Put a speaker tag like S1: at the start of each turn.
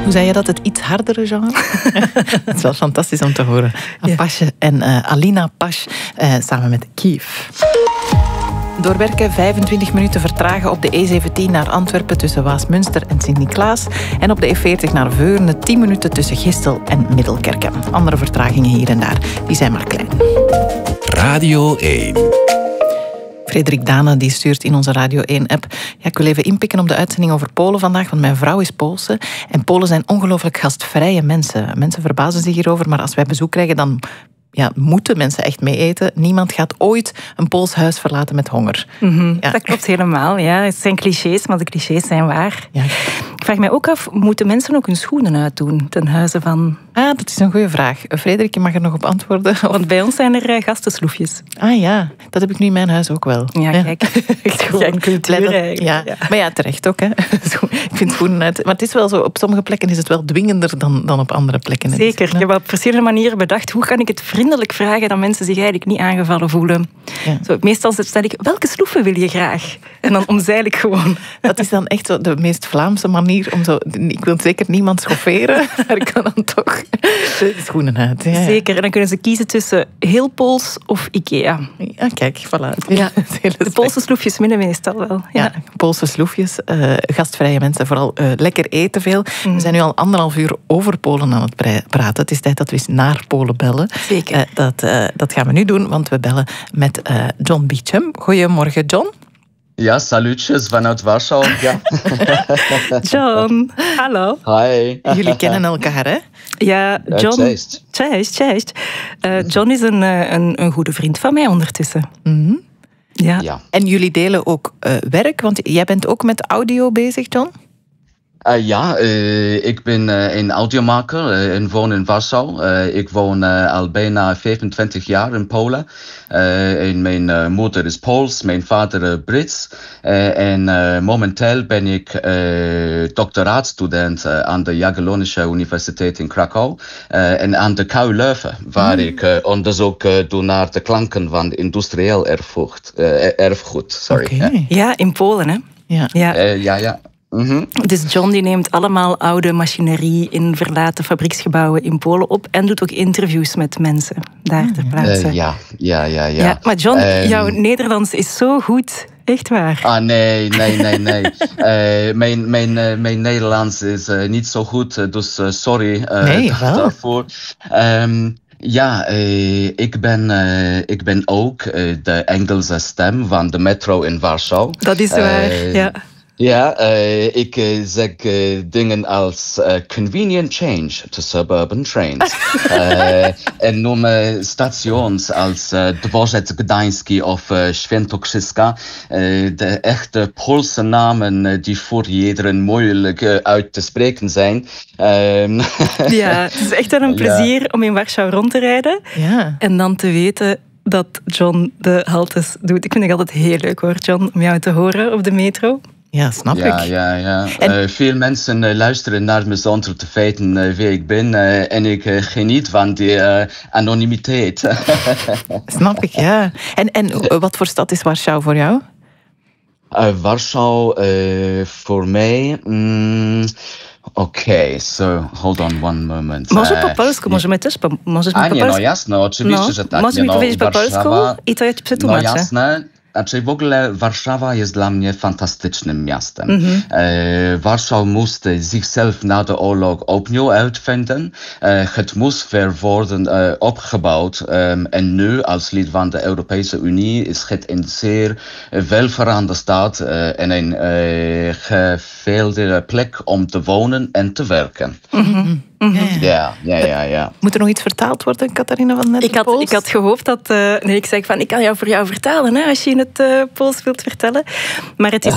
S1: Hoe zei je dat? Het iets hardere genre? Dat is wel fantastisch om te horen. Apache en Alina Pash samen met Kiev. Doorwerken, 25 minuten vertragen op de E17 naar Antwerpen tussen Waasmunster en Sint-Niklaas. En op de E40 naar Veurne 10 minuten tussen Gistel en Middelkerken. Andere vertragingen hier en daar, die zijn maar klein.
S2: Radio 1.
S1: Frederik Dane die stuurt in onze Radio 1-app. Ja, ik wil even inpikken op de uitzending over Polen vandaag, want mijn vrouw is Poolse. En Polen zijn ongelooflijk gastvrije mensen. Mensen verbazen zich hierover, maar als wij bezoek krijgen, dan moeten mensen echt mee eten. Niemand gaat ooit een Pools huis verlaten met honger.
S3: Mm-hmm. Ja. Dat klopt helemaal. Ja. Het zijn clichés, maar de clichés zijn waar. Ja. Ik vraag mij ook af, moeten mensen ook hun schoenen uitdoen ten huize van...
S1: Dat is een goede vraag. Frederik, je mag er nog op antwoorden.
S3: Want bij ons zijn er gastensloefjes.
S1: Ja, dat heb ik nu in mijn huis ook wel.
S3: Ja, kijk. Echt gewoon cultuur eigenlijk.
S1: Ja. Maar ja, terecht ook. Hè. Ik vind schoenen uit... Maar het is wel zo, op sommige plekken is het wel dwingender dan op andere plekken.
S3: Zeker. Ik heb op verschillende manieren bedacht, hoe kan ik het vriendelijk vragen dat mensen zich eigenlijk niet aangevallen voelen. Ja. Zo, meestal stel ik, welke sloeven wil je graag? En dan omzeil ik gewoon.
S1: Dat is dan echt zo de meest Vlaamse manier om zo... Ik wil zeker niemand schofferen, maar ik kan dan toch de schoenen uit. Ja.
S3: Zeker. En dan kunnen ze kiezen tussen heel Pools of Ikea.
S1: Ja, kijk, voilà.
S3: Ja. De Poolse sloefjes minnen meestal wel.
S1: Ja, Poolse sloefjes. Gastvrije mensen, vooral lekker eten veel. We zijn nu al 1,5 uur over Polen aan het praten. Het is tijd dat we eens naar Polen bellen.
S3: Zeker.
S1: Dat gaan we nu doen, want we bellen met John Beecham. Goedemorgen, John.
S4: Ja, salutjes vanuit Warschau. Ja.
S3: John, hallo.
S4: Hi.
S1: Jullie kennen elkaar, hè?
S3: Ja, John. Cześć. John is een goede vriend van mij ondertussen.
S1: Mm-hmm.
S3: Ja.
S1: En jullie delen ook werk, want jij bent ook met audio bezig, John?
S4: Ik ben een audiomaker en woon in Warschau. Ik woon al bijna 25 jaar in Polen. En mijn moeder is Pools, mijn vader Brits. En momenteel ben ik doctoraatstudent aan de Jagiellonische Universiteit in Krakau. En aan de KU Leuven, waar ik onderzoek doe naar de klanken van industrieel erfgoed. Sorry.
S3: Okay. Ja, in Polen, hè?
S4: Ja. Mm-hmm.
S3: Dus John die neemt allemaal oude machinerie in verlaten fabrieksgebouwen in Polen op en doet ook interviews met mensen daar ter plaatse.
S4: Ja.
S3: Maar John, jouw Nederlands is zo goed. Echt waar?
S4: Nee. Mijn Nederlands is niet zo goed, dus sorry daarvoor. Ik ben ook de Engelse stem van de metro in Warschau.
S3: Dat is waar, ja.
S4: Ja, ik zeg dingen als convenient change to suburban trains. En noem stations als Dworzec Gdański of Świętokrzyska. De echte Poolse namen die voor iedereen moeilijk uit te spreken zijn.
S3: Ja, het is echt wel een plezier om in Warschau rond te rijden.
S1: Ja.
S3: En dan te weten dat John de haltes doet. Ik vind het altijd heel leuk hoor, John, om jou te horen op de metro.
S1: Ja, snap ik.
S4: Ja. Veel mensen luisteren naar me zonder te weten wie ik ben. En ik geniet van die anonimiteit.
S1: Snap ik, ja. En wat voor stad is Warschau voor jou?
S4: Warschau voor mij... so hold on one moment.
S3: Może po polsku, możemy też po polsku.
S4: No jasne, oczywiście, że tak.
S3: Możesz mi powiedzieć po polsku i to ja ci przetłumaczę.
S4: No jasne. Znaczy w ogóle Warszawa jest dla mnie fantastycznym miastem. Warschau moest zichzelf na de oorlog opnieuw uitvinden. Het moest weer worden opgebouwd. En nu, als lid van de Europese Unie, is het een zeer welverande stad en een gevulde plek om te wonen en te werken. Ja.
S1: Moet er nog iets vertaald worden, Catharina van Net?
S3: Ik had gehoopt dat... ik zei van, ik kan voor jou vertalen, hè, als je in het Pools wilt vertellen. Maar het is